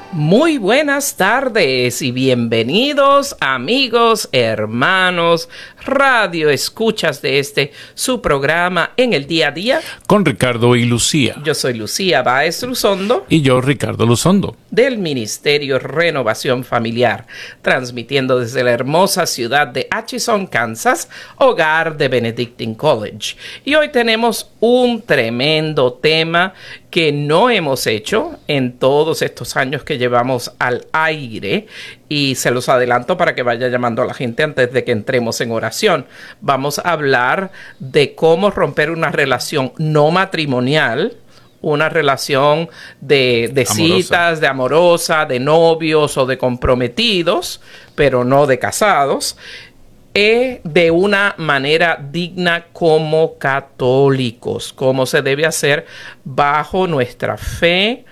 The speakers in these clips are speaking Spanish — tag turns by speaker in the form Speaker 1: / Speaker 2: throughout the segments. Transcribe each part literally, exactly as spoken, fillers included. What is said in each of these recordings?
Speaker 1: Muy buenas tardes y bienvenidos amigos, hermanos, radio escuchas de este su programa En el Día a Día
Speaker 2: con Ricardo y Lucía.
Speaker 1: Yo soy Lucía Báez Luzondo
Speaker 2: y yo Ricardo Luzondo
Speaker 1: del Ministerio Renovación Familiar, transmitiendo desde la hermosa ciudad de Atchison, Kansas, hogar de Benedictine College. Y hoy tenemos un tremendo tema que no hemos hecho en todos estos años que llevamos al aire, y se los adelanto para que vaya llamando a la gente antes de que entremos en oración. Vamos a hablar de cómo romper una relación no matrimonial, una relación de, de citas, de amorosa, de novios o de comprometidos, pero no de casados, eh, de una manera digna como católicos, como se debe hacer bajo nuestra fe,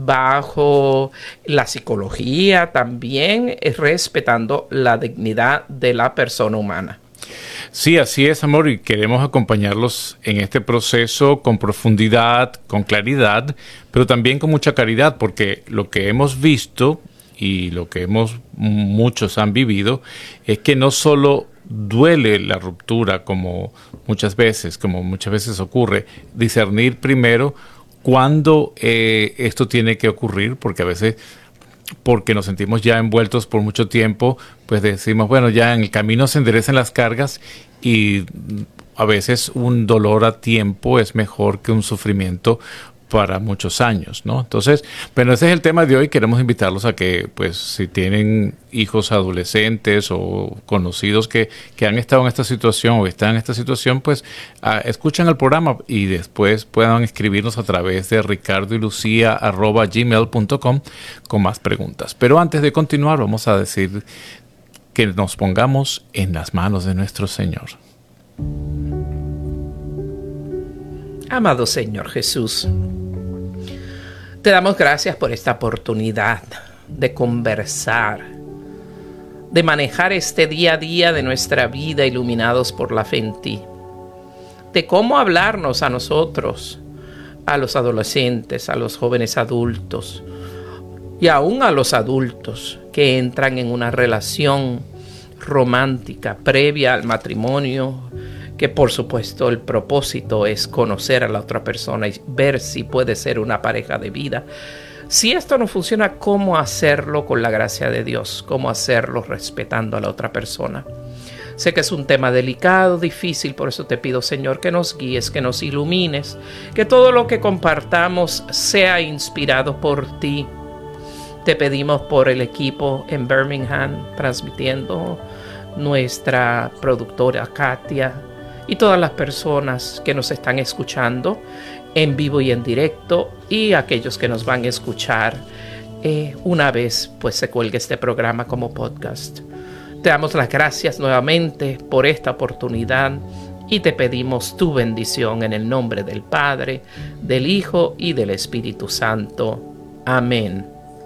Speaker 1: bajo la psicología también, eh, respetando la dignidad de la persona humana.
Speaker 2: Sí, así es, amor, y queremos acompañarlos en este proceso con profundidad, con claridad, pero también con mucha caridad, porque lo que hemos visto y lo que hemos muchos han vivido es que no solo duele la ruptura, como muchas veces, como muchas veces ocurre, discernir primero cuándo eh, esto tiene que ocurrir, porque a veces, porque nos sentimos ya envueltos por mucho tiempo, pues decimos, bueno, ya en el camino se enderecen las cargas, y a veces un dolor a tiempo es mejor que un sufrimiento para muchos años, ¿no? Entonces, bueno, ese es el tema de hoy. Queremos invitarlos a que, pues, si tienen hijos adolescentes o conocidos que, que han estado en esta situación o están en esta situación, pues, uh, escuchen el programa y después puedan escribirnos a través de ricardo y lucía arroba gmail punto com con más preguntas. Pero antes de continuar, vamos a decir que nos pongamos en las manos de nuestro Señor.
Speaker 1: Amado Señor Jesús, te damos gracias por esta oportunidad de conversar, de manejar este día a día de nuestra vida iluminados por la fe en ti, de cómo hablarnos a nosotros, a los adolescentes, a los jóvenes adultos y aún a los adultos que entran en una relación romántica previa al matrimonio, que por supuesto el propósito es conocer a la otra persona y ver si puede ser una pareja de vida. Si esto no funciona, ¿cómo hacerlo con la gracia de Dios? ¿Cómo hacerlo respetando a la otra persona? Sé que es un tema delicado, difícil, por eso te pido, Señor, que nos guíes, que nos ilumines, que todo lo que compartamos sea inspirado por ti. Te pedimos por el equipo en Birmingham, transmitiendo, nuestra productora Katia, y todas las personas que nos están escuchando en vivo y en directo, y aquellos que nos van a escuchar eh, una vez pues se cuelgue este programa como podcast. Te damos las gracias nuevamente por esta oportunidad y te pedimos tu bendición en el nombre del Padre, del Hijo y del Espíritu Santo. Amén.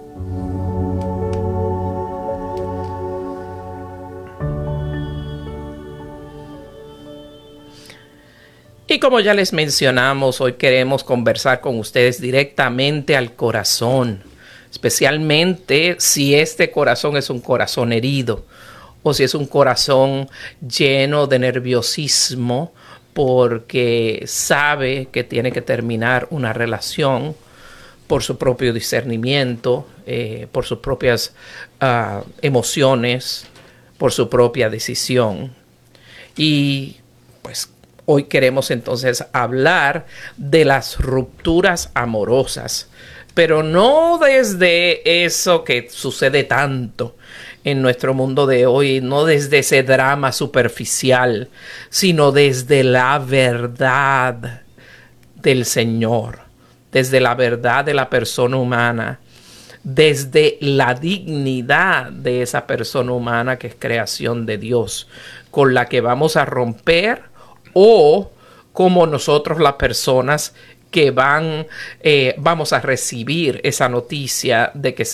Speaker 1: Y como ya les mencionamos, hoy queremos conversar con ustedes directamente al corazón, especialmente si este corazón es un corazón herido o si es un corazón lleno de nerviosismo porque sabe que tiene que terminar una relación por su propio discernimiento, eh, por sus propias uh, emociones, por su propia decisión. Y pues hoy queremos entonces hablar de las rupturas amorosas, pero no desde eso que sucede tanto en nuestro mundo de hoy, no desde ese drama superficial, sino desde la verdad del Señor, desde la verdad de la persona humana, desde la dignidad de esa persona humana que es creación de Dios, con la que vamos a romper, o como nosotros las personas que van, eh, vamos a recibir esa noticia de que